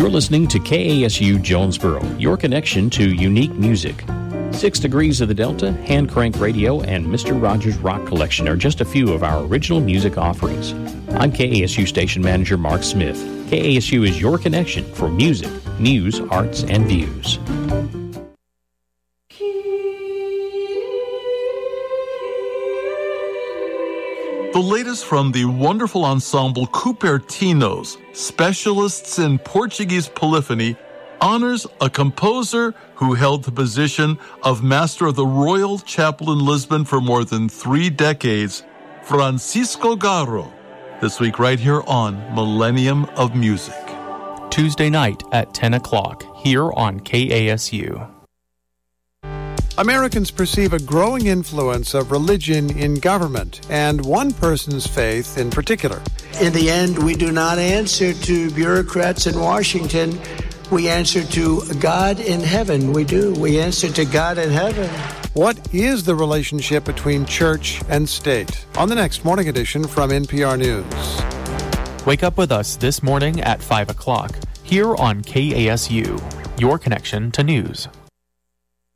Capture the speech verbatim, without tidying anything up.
You're listening to K A S U Jonesboro, your connection to unique music. Six Degrees of the Delta, Hand Crank Radio, and Mister Rogers Rock Collection are just a few of our original music offerings. I'm K A S U Station Manager Mark Smith. K A S U is your connection for music, news, arts, and views. The latest from the wonderful ensemble Cupertinos, specialists in Portuguese polyphony, honors a composer who held the position of Master of the Royal Chapel in Lisbon for more than three decades, Francisco Garro. This week right here on Millennium of Music. Tuesday night at ten o'clock here on K A S U. Americans perceive a growing influence of religion in government, and one person's faith in particular. In the end, we do not answer to bureaucrats in Washington. We answer to God in heaven. We do. We answer to God in heaven. What is the relationship between church and state? On the next morning edition from N P R News. Wake up with us this morning at five o'clock here on K A S U, your connection to news.